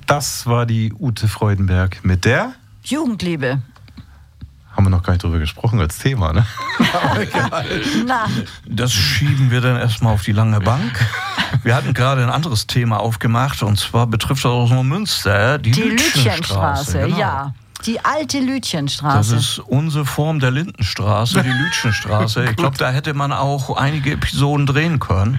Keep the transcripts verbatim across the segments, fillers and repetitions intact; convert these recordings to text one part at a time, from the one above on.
Das war die Ute Freudenberg mit der Jugendliebe. Haben wir noch gar nicht drüber gesprochen als Thema, ne? Na. Das schieben wir dann erstmal auf die lange Bank. Wir hatten gerade ein anderes Thema aufgemacht, und zwar betrifft das auch nur Münster, die, Die Lütchenstraße. Lütchenstraße, Genau. ja. Die alte Lütchenstraße. Das ist unsere Form der Lindenstraße, die Lütchenstraße. Ich glaube, da hätte man auch einige Episoden drehen können.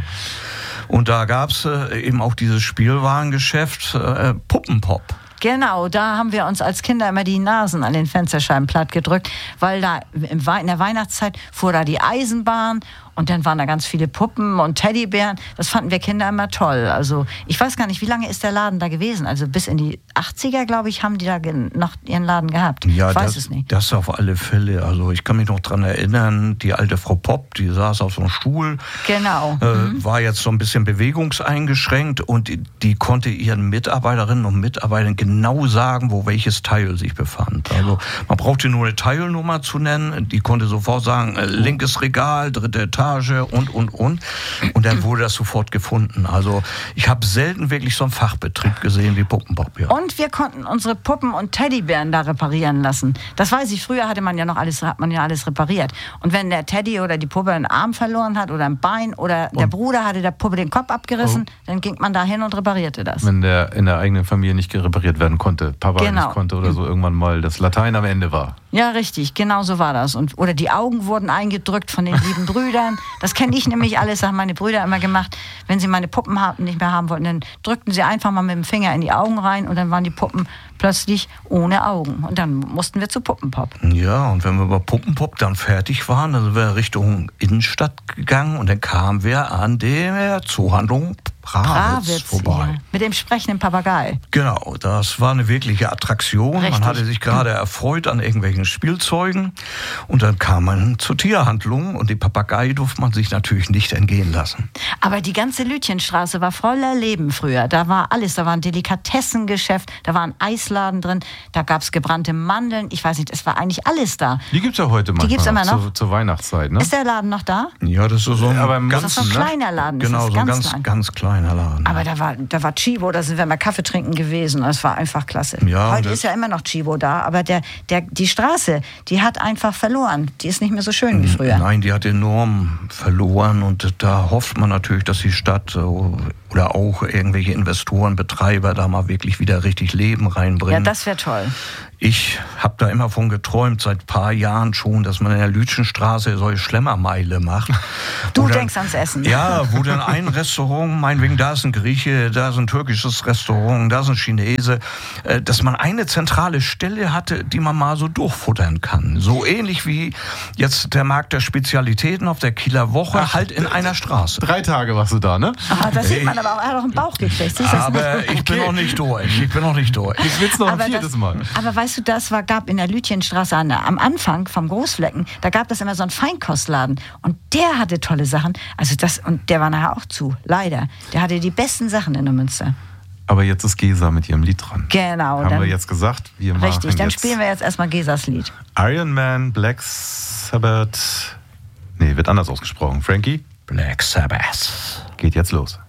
Und da gab es äh, eben auch dieses Spielwarengeschäft äh, Puppenpop. Genau, da haben wir uns als Kinder immer die Nasen an den Fensterscheiben platt gedrückt, weil da in der Weihnachtszeit fuhr da die Eisenbahn und dann waren da ganz viele Puppen und Teddybären. Das fanden wir Kinder immer toll. Also ich weiß gar nicht, wie lange ist der Laden da gewesen? Also bis in die achtziger, glaube ich, haben die da noch ihren Laden gehabt. Ja, ich weiß das, es nicht. Das auf alle Fälle. Also ich kann mich noch dran erinnern, die alte Frau Popp, die saß auf so einem Stuhl. Genau. Äh, mhm. War jetzt so ein bisschen bewegungseingeschränkt und die, die konnte ihren Mitarbeiterinnen und Mitarbeitern genau sagen, wo welches Teil sich befand. Also man brauchte nur eine Teilnummer zu nennen. Die konnte sofort sagen, äh, linkes Regal, dritte Etage und, und, und. Und dann wurde das sofort gefunden. Also ich habe selten wirklich so einen Fachbetrieb gesehen wie Puppenpop. Ja. Und wir konnten unsere Puppen und Teddybären da reparieren lassen. Das weiß ich, früher hatte man ja noch alles, hat man ja alles repariert. Und wenn der Teddy oder die Puppe einen Arm verloren hat oder ein Bein oder der und Bruder hatte der Puppe den Kopf abgerissen, oh. dann ging man da hin und reparierte das. Wenn der in der eigenen Familie nicht repariert werden konnte, Papa Genau. nicht konnte oder so, irgendwann mal das Latein am Ende war. Ja, richtig, genau so war das. Und, oder die Augen wurden eingedrückt von den lieben Brüdern. Das kenne ich nämlich alles, haben meine Brüder immer gemacht. Wenn sie meine Puppen nicht mehr haben wollten, dann drückten sie einfach mal mit dem Finger in die Augen rein und dann waren die Puppen plötzlich ohne Augen. Und dann mussten wir zu Puppenpop. Ja, und wenn wir bei Puppenpop dann fertig waren, dann sind wir Richtung Innenstadt gegangen und dann kamen wir an der Zoohandlung Pravitz vorbei. Ja, mit dem sprechenden Papagei. Genau, das war eine wirkliche Attraktion. Richtig. Man hatte sich gerade erfreut an irgendwelchen Spielzeugen und dann kam man zur Tierhandlung und die Papagei durfte man sich natürlich nicht entgehen lassen. Aber die ganze Lütchenstraße war voller Leben früher. Da war alles, da war ein Delikatessengeschäft, da war ein Eisladen drin, da gab es gebrannte Mandeln, ich weiß nicht, es war eigentlich alles da. Die gibt es ja heute manchmal. Die gibt's immer noch? Zur, zur Weihnachtszeit, ne? Ist der Laden noch da? Ja, das ist so ein, Aber im ganz, Das ist so ein kleiner Laden. Das genau, ist so ein ganz ganz, klein. ganz kleiner Laden. Aber da war, da war Chibo, da sind wir mal Kaffee trinken gewesen. Das war einfach klasse. Ja, Heute das ist ja immer noch Chibo da, aber der, der, die Straße, die hat einfach verloren. Die ist nicht mehr so schön wie früher. Nein, die hat enorm verloren und da hofft man natürlich, dass die Stadt oder auch irgendwelche Investoren, Betreiber da mal wirklich wieder richtig Leben reinbringen. Ja, das wäre toll. Ich habe da immer von geträumt, seit ein paar Jahren schon, dass man in der Lütchenstraße solche Schlemmermeile macht. Du Oder, denkst ans Essen. Ja, wo dann ein Restaurant, meinetwegen, da ist ein Grieche, da ist ein türkisches Restaurant, da ist ein Chinese, äh, dass man eine zentrale Stelle hatte, die man mal so durchfuttern kann. So ähnlich wie jetzt der Markt der Spezialitäten auf der Kieler Woche, Ach, halt in einer Straße. Drei Tage warst du da, ne? Ah, das sieht man aber auch, er hat auch einen Bauch gekriegt. Siehst du das Aber nicht? ich bin noch nicht durch, ich bin noch nicht durch. Ich will's noch ein Aber viertes das, Mal. Aber weißt du, das war, gab in der Lütchenstraße an, am Anfang vom Großflecken, da gab es immer so einen Feinkostladen und der hatte tolle Sachen. Also das, und der war nachher auch zu, leider. Der hatte die besten Sachen in der Münster. Aber jetzt ist Gesa mit ihrem Lied dran. Genau. Haben dann, wir jetzt gesagt. Wir machen richtig, dann jetzt spielen wir jetzt erstmal Gesas Lied. Iron Man, Black Sabbath. Nee, wird anders ausgesprochen. Frankie? Black Sabbath. Geht jetzt los.